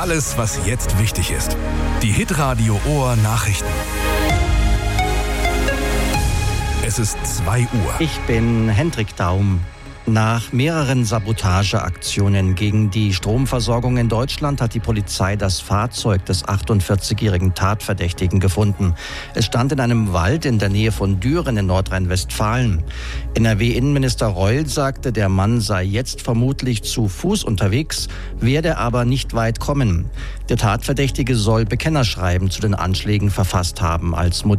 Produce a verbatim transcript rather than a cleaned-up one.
Alles, was jetzt wichtig ist. Die Hitradio Ohr Nachrichten. Es ist zwei Uhr. Ich bin Hendrik Daum. Nach mehreren Sabotageaktionen gegen die Stromversorgung in Deutschland hat die Polizei das Fahrzeug des achtundvierzigjährigen Tatverdächtigen gefunden. Es stand in einem Wald in der Nähe von Düren in Nordrhein-Westfalen. N R W-Innenminister Reul sagte, der Mann sei jetzt vermutlich zu Fuß unterwegs, werde aber nicht weit kommen. Der Tatverdächtige soll Bekennerschreiben zu den Anschlägen verfasst haben. Als